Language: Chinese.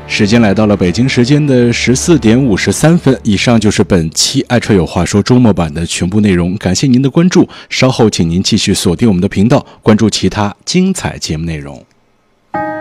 时间来到了北京时间的14点53分，以上就是本期爱车有话说周末版的全部内容，感谢您的关注，稍后请您继续锁定我们的频道，关注其他精彩节目内容。